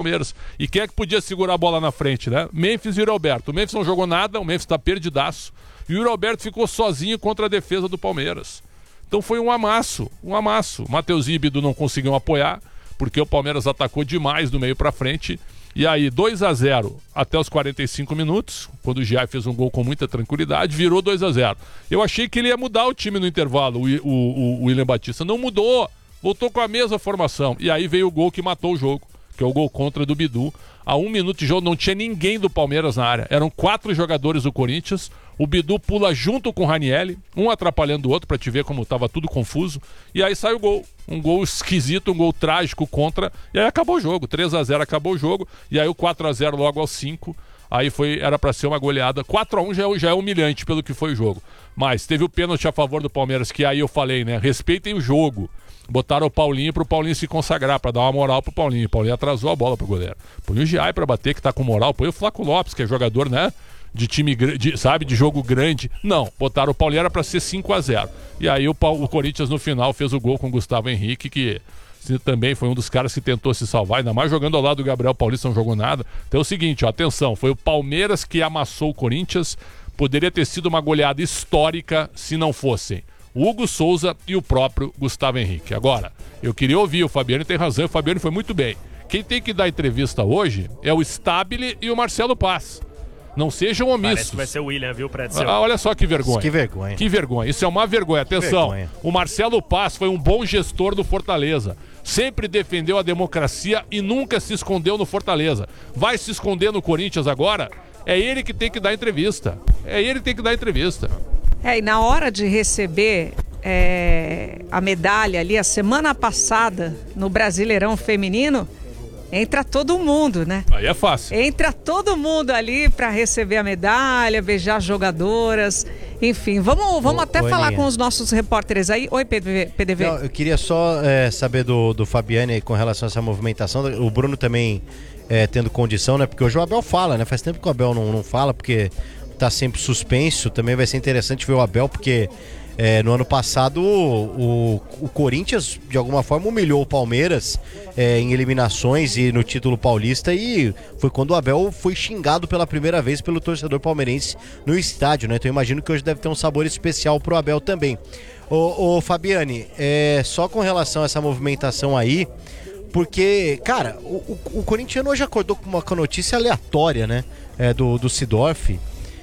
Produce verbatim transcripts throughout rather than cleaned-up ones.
Palmeiras. E quem é que podia segurar a bola na frente, né? Memphis e o Roberto. O Memphis não jogou nada, o Memphis tá perdidaço. E o Roberto ficou sozinho contra a defesa do Palmeiras. Então foi um amasso, um amasso. Matheus e Ibidu não conseguiam apoiar, porque o Palmeiras atacou demais do meio pra frente. E aí, dois a zero até os quarenta e cinco minutos, quando o Giai fez um gol com muita tranquilidade, virou dois a zero. Eu achei que ele ia mudar o time no intervalo, o, o, o William Batista. Não mudou, voltou com a mesma formação. E aí veio o gol que matou o jogo, que é o gol contra do Bidu. A um minuto de jogo não tinha ninguém do Palmeiras na área. Eram quatro jogadores do Corinthians. O Bidu pula junto com o Ranielli, um atrapalhando o outro pra te ver como tava tudo confuso. E aí sai o gol. Um gol esquisito, um gol trágico contra. E aí acabou o jogo. três a zero acabou o jogo. E aí o quatro a zero logo aos cinco. Aí foi, era pra ser uma goleada. quatro a um já é, já é humilhante pelo que foi o jogo. Mas teve o pênalti a favor do Palmeiras, que aí eu falei, né? Respeitem o jogo. Botaram o Paulinho pro Paulinho se consagrar, pra dar uma moral pro Paulinho. O Paulinho atrasou a bola pro goleiro. Põe o Giai pra bater, que tá com moral. Põe o Flaco Lopes, que é jogador, né? De time, de, sabe, de jogo grande. Não, botaram o Paulinho, era pra ser cinco a zero. E aí o, o Corinthians no final fez o gol com o Gustavo Henrique, que também foi um dos caras que tentou se salvar, ainda mais jogando ao lado do Gabriel Paulista, não jogou nada. Então é o seguinte, ó, atenção, foi o Palmeiras que amassou o Corinthians. Poderia ter sido uma goleada histórica se não fossem o Hugo Souza e o próprio Gustavo Henrique. Agora, eu queria ouvir, o Fabiano tem razão, o Fabiano foi muito bem. Quem tem que dar entrevista hoje é o Stabile e o Marcelo Paz. Não sejam omissos. Parece que vai ser o William, viu, Pretzel? Ah, olha só que vergonha. Que vergonha. Que vergonha. Isso é uma vergonha. Atenção, vergonha. O Marcelo Paz foi um bom gestor do Fortaleza. Sempre defendeu a democracia e nunca se escondeu no Fortaleza. Vai se esconder no Corinthians agora? É ele que tem que dar entrevista. É ele que tem que dar entrevista. É, e na hora de receber é, a medalha ali, a semana passada, no Brasileirão Feminino, entra todo mundo, né? Aí é fácil. Entra todo mundo ali para receber a medalha, beijar as jogadoras, enfim. Vamos, vamos Ô, até falar Aninha. com os nossos repórteres aí. Oi, P D V. Não, eu queria só é, saber do, do Fabiane com relação a essa movimentação. O Bruno também é, tendo condição, né? Porque hoje o Abel fala, né? Faz tempo que o Abel não, não fala, porque tá sempre suspenso. Também vai ser interessante ver o Abel, porque é, no ano passado o, o, o Corinthians de alguma forma humilhou o Palmeiras é, em eliminações e no título paulista, e foi quando o Abel foi xingado pela primeira vez pelo torcedor palmeirense no estádio, né? Então eu imagino que hoje deve ter um sabor especial pro Abel também. Ô, ô Fabiane, é, só com relação a essa movimentação aí, porque, cara, o, o, o corintiano hoje acordou com uma, com uma notícia aleatória, né? É, do, do Seedorf.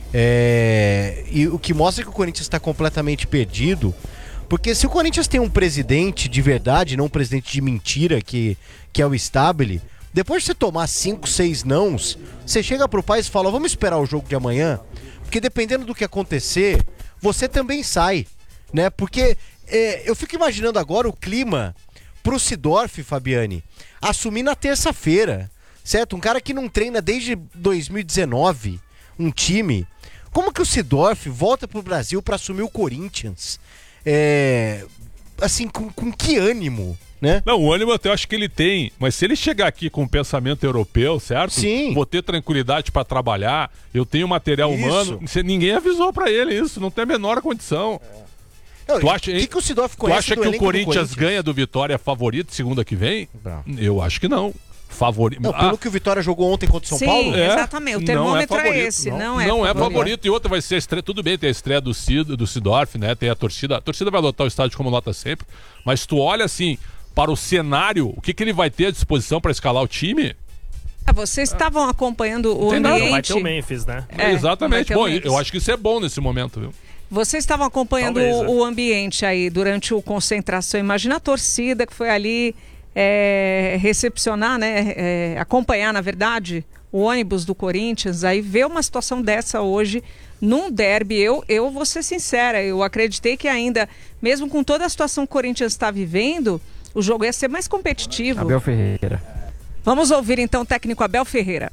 É, e o que mostra que o Corinthians está completamente perdido, porque se o Corinthians tem um presidente de verdade, não um presidente de mentira, que, que é o Stabile, depois de você tomar cinco, seis nãos, você chega pro pai e fala, vamos esperar o jogo de amanhã, porque dependendo do que acontecer, você também sai, né? Porque é, eu fico imaginando agora o clima pro Seedorf, Fabiane, assumir na terça-feira, certo? Um cara que não treina desde dois mil e dezenove, um time. Como que o Seedorf volta pro Brasil para assumir o Corinthians? É, assim, com, com que ânimo, né? Não, o ânimo até eu acho que ele tem, mas se ele chegar aqui com um pensamento europeu, certo? Sim. Vou ter tranquilidade para trabalhar, eu tenho material Isso. humano, ninguém avisou para ele isso, não tem a menor condição. É. Tu acha, o que, que o Seedorf conhece? Tu acha do que o elenco do Corinthians, Corinthians ganha do Vitória favorito segunda que vem? Não. Eu acho que não. Favorito. Não, pelo ah, que o Vitória jogou ontem contra o São sim, Paulo? É, exatamente, o termômetro é, é esse, não, não é Não favorito. é favorito, e outra vai ser a estreia, tudo bem, tem a estreia do, Cid, do Seedorf, né, tem a torcida, a torcida vai lotar o estádio como lota sempre, mas tu olha assim, para o cenário, o que, que ele vai ter à disposição para escalar o time? Ah, vocês estavam acompanhando o ambiente... Não vai ter o Memphis, né? É, exatamente, bom, eu acho que isso é bom nesse momento, viu? Vocês estavam acompanhando Talvez, o, né? o ambiente aí durante o concentração, imagina a torcida que foi ali... É, recepcionar, né, é, acompanhar, na verdade, o ônibus do Corinthians, aí ver uma situação dessa hoje num derby, eu, eu vou ser sincera, eu acreditei que ainda, mesmo com toda a situação que o Corinthians está vivendo, o jogo ia ser mais competitivo. Abel Ferreira. Vamos ouvir então o técnico Abel Ferreira.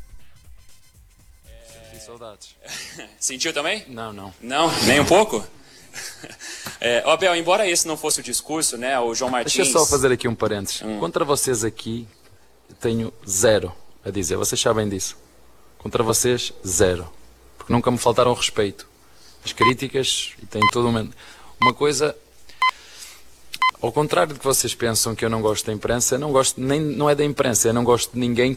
Senti saudades. Sentiu também? Não, não. Não? Nem um pouco? É, ó, Abel, embora esse não fosse o discurso, né, o João Martins... Deixa eu só fazer aqui um parênteses. Hum. Contra vocês aqui, eu tenho zero a dizer. Vocês sabem disso. Contra vocês, zero. Porque nunca me faltaram respeito. As críticas, e tenho todo uma... Uma coisa... Ao contrário do que vocês pensam que eu não gosto da imprensa, eu não gosto nem, não é da imprensa, eu não gosto de ninguém